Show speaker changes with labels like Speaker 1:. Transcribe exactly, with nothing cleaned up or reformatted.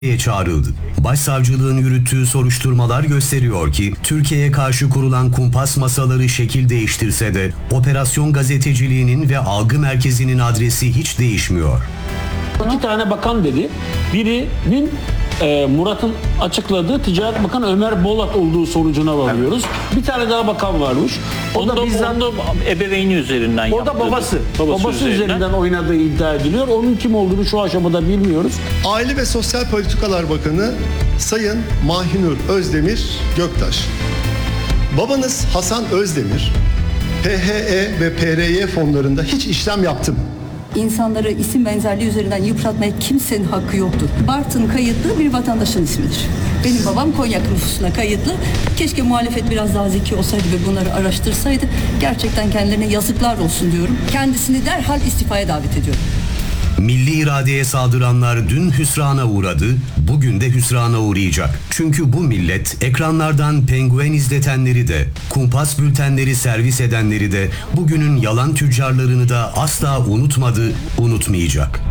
Speaker 1: çağrıldı. Başsavcılığın yürüttüğü soruşturmalar gösteriyor ki Türkiye'ye karşı kurulan kumpas masaları şekil değiştirse de operasyon gazeteciliğinin ve algı merkezinin adresi hiç değişmiyor.
Speaker 2: İki tane bakan dedi. Birinin e, Murat'ın açıkladığı Ticaret Bakanı Ömer Bolat olduğu sonucuna varıyoruz. Bir tane daha bakan varmış. O da
Speaker 3: Onda
Speaker 2: bizzat
Speaker 3: onda ebeveyni üzerinden
Speaker 2: orada
Speaker 3: yaptırdı.
Speaker 2: babası. Babası,
Speaker 3: Babası
Speaker 2: üzerinden.
Speaker 3: üzerinden.
Speaker 2: oynadığı iddia ediliyor. Onun kim olduğunu şu aşamada bilmiyoruz.
Speaker 4: Aile ve Sosyal Politikalar Bakanı Sayın Mahinur Özdemir Göktaş. Babanız Hasan Özdemir, P H E ve P R Y fonlarında hiç işlem yaptım.
Speaker 5: İnsanları isim benzerliği üzerinden yıpratmaya kimsenin hakkı yoktur. Bartın kayıtlı bir vatandaşın ismidir. Benim babam Konya nüfusuna kayıtlı. Keşke muhalefet biraz daha zeki olsaydı ve bunları araştırsaydı. Gerçekten kendilerine yazıklar olsun diyorum. Kendisini derhal istifaya davet ediyorum.
Speaker 1: Milli iradeye saldıranlar dün hüsrana uğradı, bugün de hüsrana uğrayacak. Çünkü bu millet ekranlardan penguen izletenleri de, kumpas bültenleri servis edenleri de, bugünün yalan tüccarlarını da asla unutmadı, unutmayacak.